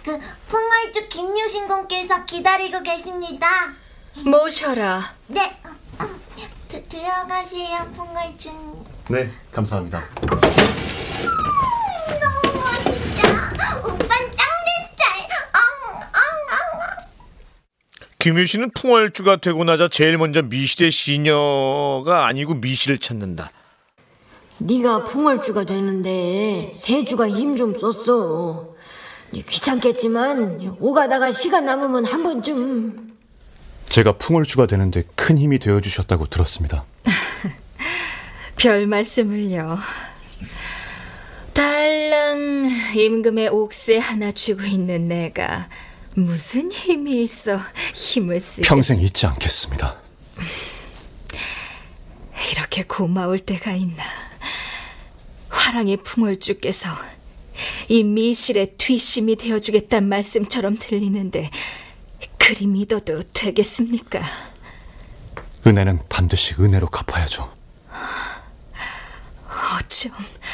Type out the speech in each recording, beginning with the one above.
풍월주 김유신 공께서 기다리고 계십니다. 모셔라. 네, 들어가세요, 풍월주님. 네, 감사합니다. 너무 멋있다. 오빤 딱 내 스타일. 김유신은 풍월주가 되고 나자 제일 먼저 미실의 시녀가 아니고 미실을 찾는다. 네가 풍월주가 되는데 세주가 힘 좀 썼어. 귀찮겠지만 오가다가 시간 남으면 한 번쯤. 제가 풍월주가 되는데 큰 힘이 되어주셨다고 들었습니다. 별 말씀을요. 달랑 임금의 옥새 하나 쥐고 있는 내가 무슨 힘이 있어 힘을 쓰게. 평생 잊지 않겠습니다. 이렇게 고마울 때가 있나. 화랑의 풍월주께서 이 미실의 뒷심이 되어주겠단 말씀처럼 들리는데 그리 믿어도 되겠습니까? 은혜는 반드시 은혜로 갚아야죠. 어쩜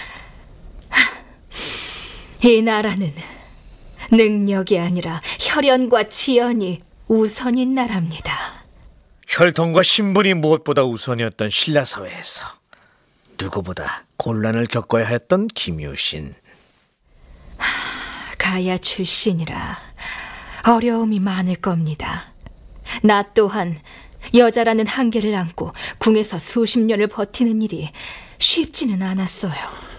이 나라는 능력이 아니라 혈연과 지연이 우선인 나라입니다. 혈통과 신분이 무엇보다 우선이었던 신라 사회에서 누구보다 곤란을 겪어야 했던 김유신. 가야 출신이라 어려움이 많을 겁니다. 나 또한 여자라는 한계를 안고 궁에서 수십 년을 버티는 일이 쉽지는 않았어요.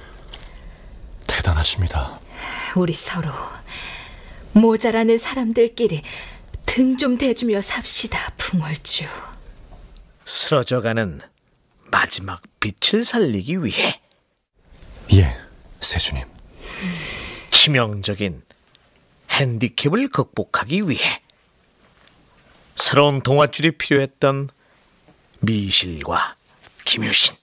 대단하십니다. 우리 서로 모자라는 사람들끼리 등 좀 대주며 삽시다, 풍월주. 쓰러져가는 마지막 빛을 살리기 위해. 예, 세주님. 치명적인 핸디캡을 극복하기 위해 새로운 동아줄이 필요했던 미실과 김유신.